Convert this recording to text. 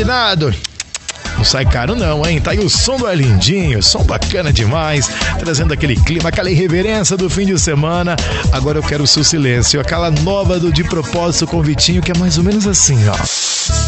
combinado? Não sai caro não, hein? Tá aí o som do Arlindinho, som bacana demais, trazendo aquele clima, aquela irreverência do fim de semana. Agora eu quero o seu silêncio, aquela nova do De Propósito com o Vitinho, que é mais ou menos assim, ó.